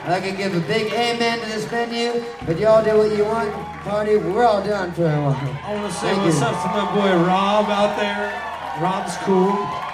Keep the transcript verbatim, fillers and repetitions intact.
I'd like to give a big amen to this venue, but y'all do what you want. Party, we're all done for a while. I want to say Thank what's you. up to my boy Rob out there. Rob's cool.